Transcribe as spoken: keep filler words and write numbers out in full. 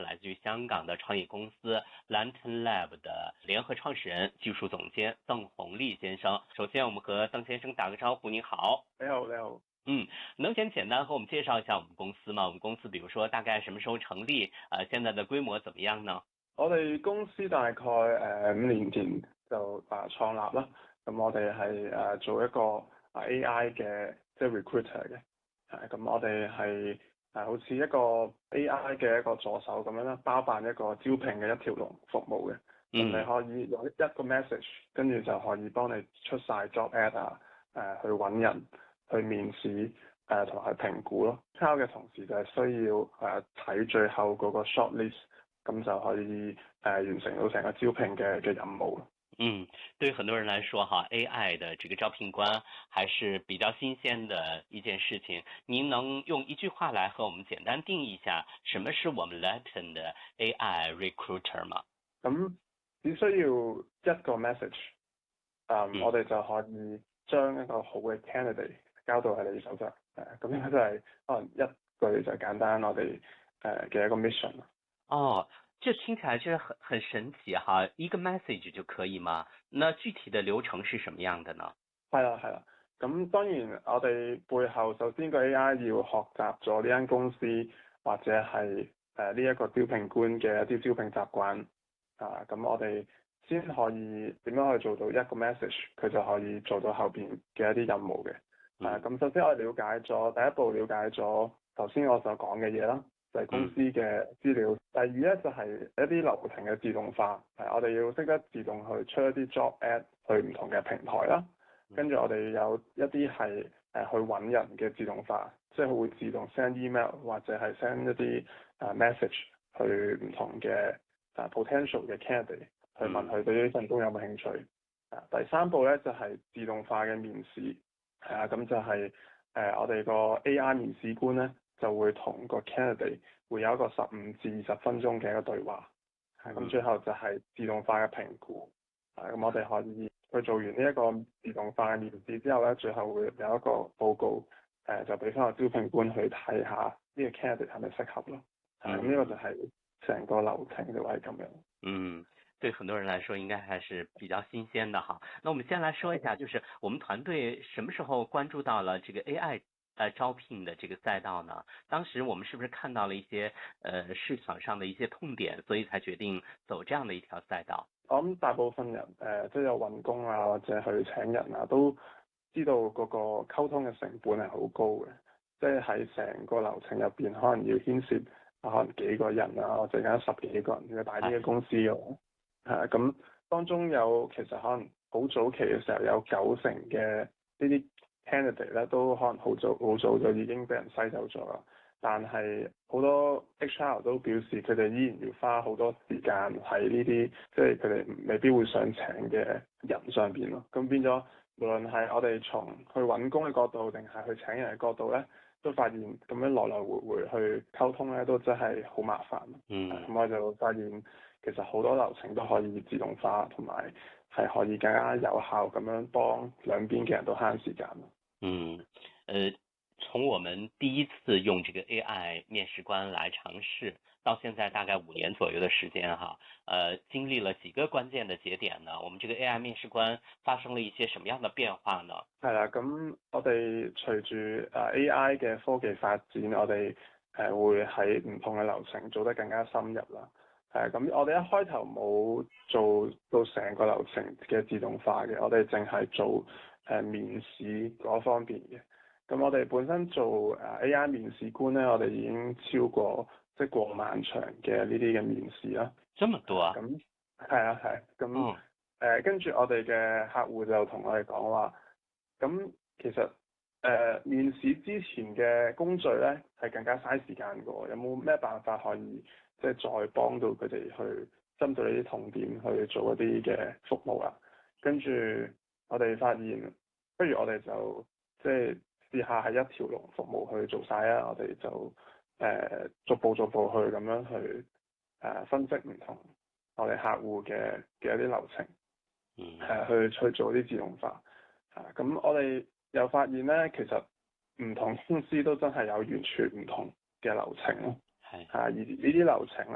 是来自于香港的创业公司 Lantern Lab 的联合创始人、技术总监邓宏利先生。首先，我们和邓先生打个招呼。你好。 你好，你好。 嗯，能先简单和我们介绍一下我们公司吗？我们公司比如說大概什麼時候成立？呃，現在的規模怎麼樣呢？ 我哋公司大概誒五年前就誒創立啦。咁我哋係誒做一個 A I 嘅即係 recruiter 嘅。係咁，我哋係誒好似一個 A I 嘅一個助手咁樣啦，包辦一個招聘嘅一條龍服務嘅。咁你可以用一個 message，跟住就可以幫你出晒 job ad 啊，誒去揾人。去面試誒同埋去評估咯，抄嘅同時就係需要誒睇、呃、最後嗰個 short list，咁就可以誒、呃、完成到成個招聘嘅嘅任務。 嗯，對於很多人來說哈 ，A I 的這個招聘官還是比較新鮮的一件事情。您能用一句話來和我們簡單定義一下，什麼是我們 Lantern 的 A I recruiter 嗎？ 咁只需要一個 message，呃嗯、我哋就可以將一個好嘅 candidate。交到喺你手上，誒咁應該都係可能一句就簡單，我哋誒嘅一個 mission。 哦，這聽起來真係很很神奇哈！一個 message 就可以嗎？那具體的流程是什麼樣的呢？ 係啦係啦，咁當然我哋背後首先個 A I 要學習咗呢間公司或者係誒呢一個招聘官嘅一啲招聘習慣啊，咁我哋先可以點樣去做到一個 message，佢就可以做到後邊嘅一啲任務嘅。誒咁、嗯、首先我哋了解咗第一步，了解咗頭先我所講嘅嘢啦，就係、是、公司嘅資料。嗯、第二咧就係、是、一啲流程嘅自動化，係我哋要識得自動去出一啲 job ad 去唔同嘅平台啦。跟住我哋有一啲係誒去揾人嘅自動化，即係會自動 send email 或者係 send 一啲誒 message 去唔同嘅誒 potential 嘅 candidate 去問佢對呢份工有冇興趣。誒、嗯、第三步咧就係、是、自動化嘅面試。係啊，咁就係、是、誒、呃、我哋個 A I 面試官咧，就會同個 candidate 會有一個十五至二十分鐘嘅一個對話。係咁、嗯、最後就係自動化嘅評估。啊，咁我哋可以去做完呢一個自動化嘅面試之後咧，最後會有一個報告，誒、呃、就俾翻個招聘官去睇下呢個 candidate 係咪適合咯。係咁呢個就係成個流程就係咁樣。 嗯。對很多人來說應該還是比較新鮮的哈。那我們先來說一下，就是我們團隊什麼時候關注到了這個 A I 呃招聘的這個賽道呢？當時我們是不是看到了一些呃市場上的一些痛點，所以才決定走這樣的一條賽道？ 我諗大部分人誒即係有揾工啊或者去請人啊，都知道嗰個溝通嘅成本係好高嘅，即係喺成個流程入邊可能要牽涉可能幾個人啊，或者間十幾個人嘅大啲嘅公司嘅。係咁、啊、當中有其實可能好早期嘅時候有九成嘅呢啲 candidate 咧都可能好早好早就已經俾人篩走咗啦，但係好多 H R 都表示佢哋依然要花好多時間喺呢啲即係佢哋未必會想請嘅人上邊咯，咁變咗無論係我哋從去揾工嘅角度定係去請人嘅角度咧，都發現咁樣來來回回去溝通咧都真係好麻煩。嗯，咁我就發現。其實好多流程都可以自動化，同埋係可以更加有效咁樣幫兩邊嘅人都慳時間。 嗯，呃，從我們第一次用這個 A I 面試官來嘗試，到現在大概五年左右的時間哈，呃，經歷了幾個關鍵的節點呢？我們這個 A I 面試官發生了一些什麼樣的變化呢？ 係啦，咁我哋隨住誒 A I 嘅科技發展，我哋誒會喺唔同嘅流程做得更加深入啦。係咁，我哋一開頭冇做到成個流程嘅自動化嘅，我哋淨係做誒、呃、面試嗰方面嘅。咁我哋本身做誒 A I 面試官咧，我哋已經超過即係過萬場嘅呢啲嘅面試啦。 這麼多啊？ 咁係啊係。咁誒跟住我哋嘅客戶就同我哋講話，咁其實誒、呃、面試之前嘅工序咧係更加嘥時間嘅，有冇咩辦法可以？即係再幫到佢哋去針對呢啲痛點去做一啲嘅服務啦。跟住我哋發現，不如我哋就即係試下喺一條龍服務去做晒啊！我哋就誒、呃、逐步逐步去咁樣去誒、呃、分析唔同我哋客戶嘅嘅一啲流程，誒、呃、去去做啲自動化。啊，咁我哋又發現咧，其實唔同公司都真係有完全唔同嘅流程咯。係啊，而呢啲流程咧。